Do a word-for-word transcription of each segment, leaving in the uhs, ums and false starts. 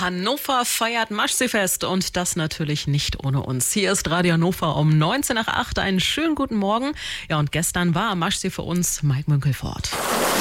Hannover feiert Maschseefest und das natürlich nicht ohne uns. Hier ist Radio Hannover um neunzehn nach acht. Einen schönen guten Morgen. Ja, und gestern war Maschsee für uns Mike Münkelfort.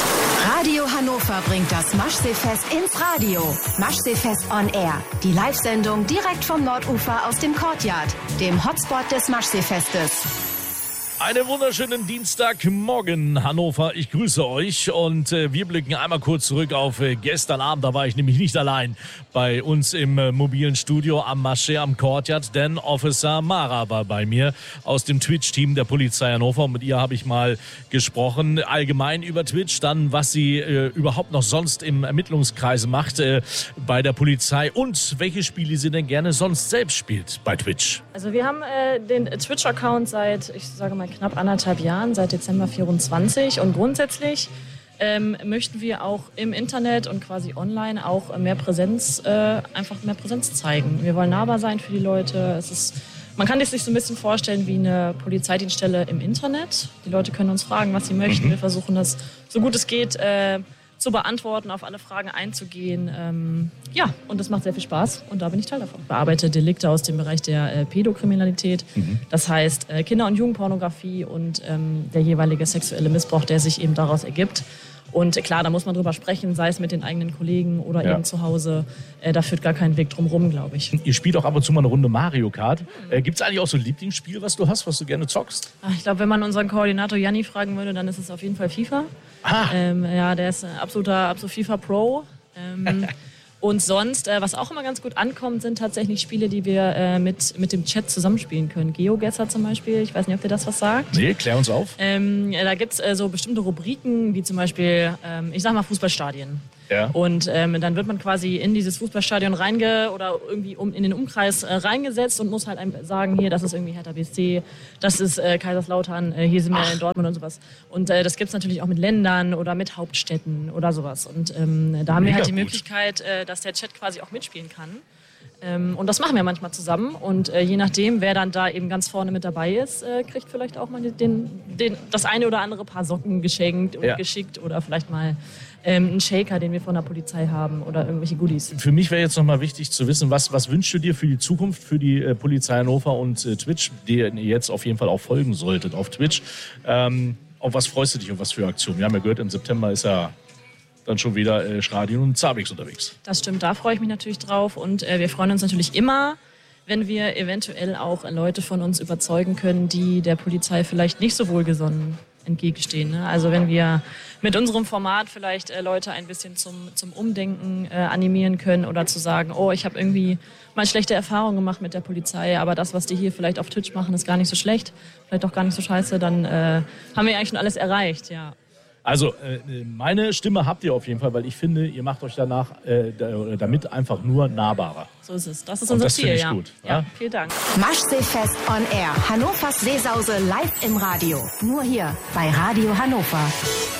Radio Hannover bringt das Maschseefest ins Radio. Maschseefest on Air. Die Live-Sendung direkt vom Nordufer aus dem Courtyard, dem Hotspot des Maschseefestes. Einen wunderschönen Dienstagmorgen, Hannover. Ich grüße euch und äh, wir blicken einmal kurz zurück auf äh, gestern Abend. Da war ich nämlich nicht allein bei uns im äh, mobilen Studio am Maschsee am Courtyard, denn Officer Mara war bei mir aus dem Twitch-Team der Polizei Hannover. Und mit ihr habe ich mal gesprochen, allgemein über Twitch, dann was sie äh, überhaupt noch sonst im Ermittlungskreis macht äh, bei der Polizei und welche Spiele sie denn gerne sonst selbst spielt bei Twitch. Also wir haben äh, den Twitch-Account seit, ich sage mal, knapp anderthalb Jahren, seit Dezember vierundzwanzig. Und grundsätzlich ähm, möchten wir auch im Internet und quasi online auch mehr Präsenz, äh, einfach mehr Präsenz zeigen. Wir wollen nahbar sein für die Leute. Es ist, man kann sich so ein bisschen vorstellen wie eine Polizeidienststelle im Internet. Die Leute können uns fragen, was sie möchten. Mhm. Wir versuchen das, so gut es geht, äh, zu beantworten, auf alle Fragen einzugehen. Ähm, ja, und das macht sehr viel Spaß und da bin ich Teil davon. Ich bearbeite Delikte aus dem Bereich der äh, Pädokriminalität, mhm. das heißt äh, Kinder- und Jugendpornografie und ähm, der jeweilige sexuelle Missbrauch, der sich eben daraus ergibt. Und äh, klar, da muss man drüber sprechen, sei es mit den eigenen Kollegen oder ja. eben zu Hause. Äh, da führt gar kein Weg drum rum, glaube ich. Ihr spielt auch ab und zu mal eine Runde Mario Kart. Mhm. Äh, Gibt es eigentlich auch so ein Lieblingsspiel, was du hast, was du gerne zockst? Ach, ich glaube, wenn man unseren Koordinator Janni fragen würde, dann ist es auf jeden Fall FIFA. Ah. Ähm, ja, der ist ein absoluter, absoluter FIFA-Pro. Ähm, und sonst, äh, was auch immer ganz gut ankommt, sind tatsächlich Spiele, die wir äh, mit, mit dem Chat zusammenspielen können. GeoGuessr zum Beispiel, ich weiß nicht, ob dir das was sagt. Nee, klär uns auf. Ähm, ja, da gibt es äh, so bestimmte Rubriken, wie zum Beispiel, ähm, ich sag mal, Fußballstadien. Ja. Und ähm, dann wird man quasi in dieses Fußballstadion reinge oder irgendwie um, in den Umkreis äh, reingesetzt und muss halt einem sagen, hier, das ist irgendwie Hertha B S C, das ist äh, Kaiserslautern, äh, hier sind wir Ach. in Dortmund und sowas. Und äh, das gibt es natürlich auch mit Ländern oder mit Hauptstädten oder sowas. Und ähm, da haben Mega wir halt die gut. Möglichkeit, äh, dass der Chat quasi auch mitspielen kann. Ähm, und das machen wir manchmal zusammen. Und äh, je nachdem, wer dann da eben ganz vorne mit dabei ist, äh, kriegt vielleicht auch mal den, den, das eine oder andere Paar Socken geschenkt und ja. geschickt oder vielleicht mal ähm, einen Shaker, den wir von der Polizei haben oder irgendwelche Goodies. Für mich wäre jetzt nochmal wichtig zu wissen, was, was wünschst du dir für die Zukunft, für die äh, Polizei Hannover und äh, Twitch, der ihr jetzt auf jeden Fall auch folgen solltet auf Twitch. Ähm, auf was freust du dich und was für Aktionen? Wir haben ja gehört, im September ist ja dann schon wieder äh, Schradien und Zabix unterwegs. Das stimmt, da freue ich mich natürlich drauf und äh, wir freuen uns natürlich immer, wenn wir eventuell auch Leute von uns überzeugen können, die der Polizei vielleicht nicht so wohlgesonnen entgegenstehen. Ne? Also wenn wir mit unserem Format vielleicht äh, Leute ein bisschen zum, zum Umdenken äh, animieren können oder zu sagen, oh, ich habe irgendwie mal schlechte Erfahrungen gemacht mit der Polizei, aber das, was die hier vielleicht auf Twitch machen, ist gar nicht so schlecht, vielleicht auch gar nicht so scheiße, dann äh, haben wir eigentlich schon alles erreicht, ja. Also äh, meine Stimme habt ihr auf jeden Fall, weil ich finde, ihr macht euch danach äh, damit einfach nur nahbarer. So ist es. Das ist und unser das Ziel, ich ja. gut. Ja, ja. Vielen Dank. Maschseefest on Air. Hannovers Seesause live im Radio. Nur hier bei Radio Hannover.